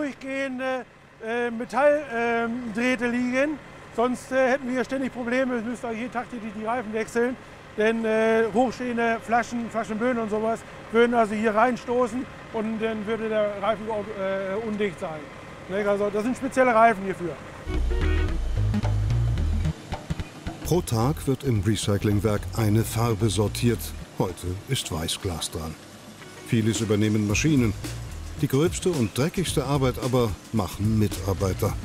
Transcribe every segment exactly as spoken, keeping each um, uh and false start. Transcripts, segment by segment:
durchgehende äh, Metalldrähte äh, liegen. Sonst äh, hätten wir hier ständig Probleme. Wir müssten auch jeden Tag die, die Reifen wechseln. Denn äh, hochstehende Flaschen, Flaschenböden und sowas würden also hier reinstoßen und dann würde der Reifen äh, undicht sein. Also das sind spezielle Reifen hierfür. Pro Tag wird im Recyclingwerk eine Farbe sortiert. Heute ist Weißglas dran. Vieles übernehmen Maschinen. Die gröbste und dreckigste Arbeit aber machen Mitarbeiter.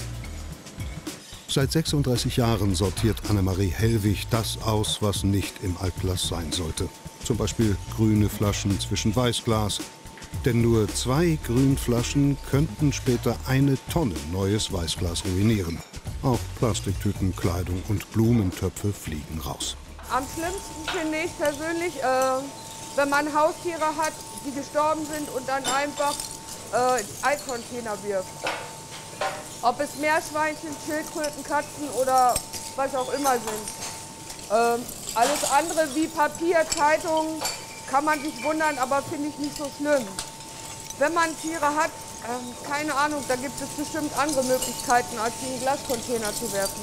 Seit sechsunddreißig Jahren sortiert Annemarie Hellwig das aus, was nicht im Altglas sein sollte. Zum Beispiel grüne Flaschen zwischen Weißglas. Denn nur zwei Grünflaschen könnten später eine Tonne neues Weißglas ruinieren. Auch Plastiktüten, Kleidung und Blumentöpfe fliegen raus. Am schlimmsten finde ich persönlich, äh, wenn man Haustiere hat, die gestorben sind und dann einfach äh, Altcontainer wirft. Ob es Meerschweinchen, Schildkröten, Katzen oder was auch immer sind. Ähm, alles andere wie Papier, Zeitungen kann man sich wundern, aber finde ich nicht so schlimm. Wenn man Tiere hat, äh, keine Ahnung, da gibt es bestimmt andere Möglichkeiten, als sie in einen Glascontainer zu werfen.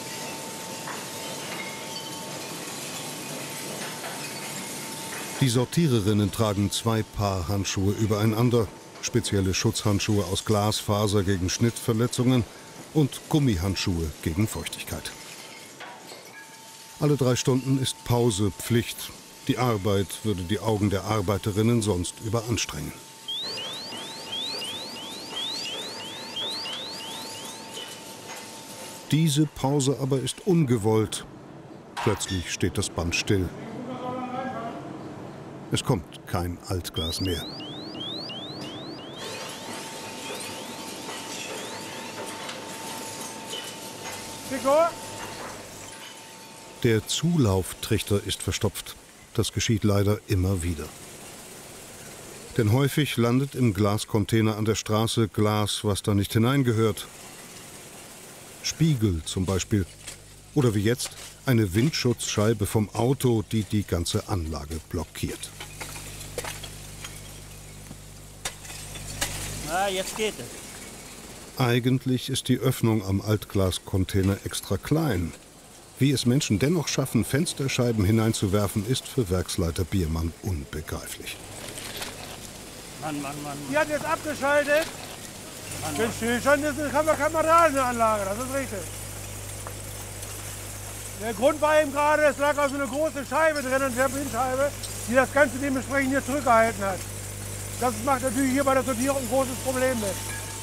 Die Sortiererinnen tragen zwei Paar Handschuhe übereinander. Spezielle Schutzhandschuhe aus Glasfaser gegen Schnittverletzungen und Gummihandschuhe gegen Feuchtigkeit. Alle drei Stunden ist Pause Pflicht. Die Arbeit würde die Augen der Arbeiterinnen sonst überanstrengen. Diese Pause aber ist ungewollt. Plötzlich steht das Band still. Es kommt kein Altglas mehr. Der Zulauftrichter ist verstopft. Das geschieht leider immer wieder. Denn häufig landet im Glascontainer an der Straße Glas, was da nicht hineingehört. Spiegel zum Beispiel. Oder wie jetzt eine Windschutzscheibe vom Auto, die die ganze Anlage blockiert. Na, jetzt geht es. Eigentlich ist die Öffnung am Altglascontainer extra klein. Wie es Menschen dennoch schaffen, Fensterscheiben hineinzuwerfen, ist für Werksleiter Biermann unbegreiflich. Mann, Mann, Mann, Mann. Die hat jetzt abgeschaltet. Wenn Stillstand ist, haben wir keine Material in der Anlage, das ist richtig. Der Grund war eben gerade, es lag also eine große Scheibe drin, eine Terpenscheibe, die das Ganze dementsprechend hier zurückgehalten hat. Das macht natürlich hier bei der Sortierung ein großes Problem mit.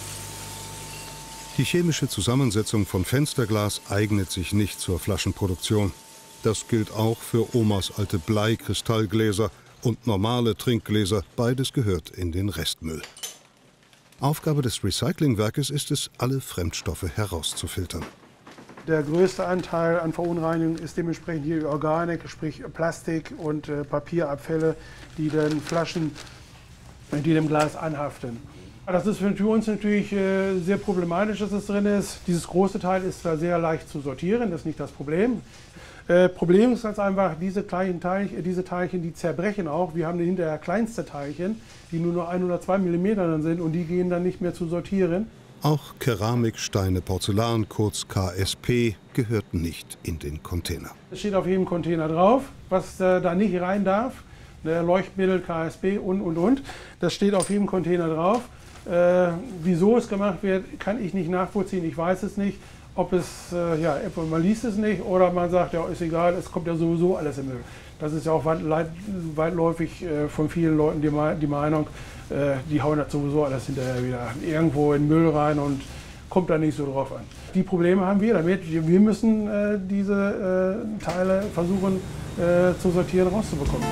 Die chemische Zusammensetzung von Fensterglas eignet sich nicht zur Flaschenproduktion. Das gilt auch für Omas alte Blei-Kristallgläser und normale Trinkgläser. Beides gehört in den Restmüll. Aufgabe des Recyclingwerkes ist es, alle Fremdstoffe herauszufiltern. Der größte Anteil an Verunreinigungen ist dementsprechend hier die Organik, sprich Plastik und äh, Papierabfälle, die den Flaschen, die dem Glas anhaften. Das ist für uns natürlich äh, sehr problematisch, dass es drin ist. Dieses große Teil ist da sehr leicht zu sortieren, das ist nicht das Problem. Äh, Problem ist ganz einfach, diese kleinen Teilchen, diese Teilchen, die zerbrechen auch. Wir haben hinterher kleinste Teilchen, die nur noch ein oder zwei Millimeter dann sind und die gehen dann nicht mehr zu sortieren. Auch Keramik, Steine, Porzellan, kurz K S P, gehört nicht in den Container. Es steht auf jedem Container drauf, was äh, da nicht rein darf. Ne, Leuchtmittel, K S P und, und, und. Das steht auf jedem Container drauf. Äh, wieso es gemacht wird, kann ich nicht nachvollziehen. Ich weiß es nicht. Ob es, äh, ja, entweder man liest es nicht oder man sagt, ja, ist egal, es kommt ja sowieso alles im Müll. Das ist ja auch weit, weitläufig äh, von vielen Leuten die, die Meinung, äh, die hauen das sowieso alles hinterher wieder irgendwo in den Müll rein und kommt da nicht so drauf an. Die Probleme haben wir damit. Wir müssen äh, diese äh, Teile versuchen äh, zu sortieren, rauszubekommen.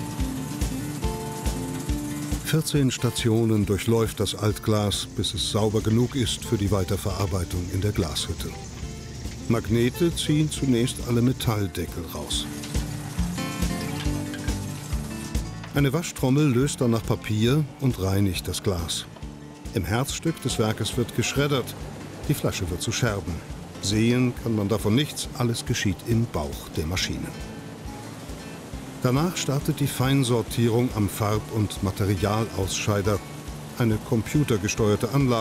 vierzehn Stationen durchläuft das Altglas, bis es sauber genug ist für die Weiterverarbeitung in der Glashütte. Magnete ziehen zunächst alle Metalldeckel raus. Eine Waschtrommel löst danach Papier und reinigt das Glas. Im Herzstück des Werkes wird geschreddert, die Flasche wird zu Scherben. Sehen kann man davon nichts, alles geschieht im Bauch der Maschine. Danach startet die Feinsortierung am Farb- und Materialausscheider, eine computergesteuerte Anlage.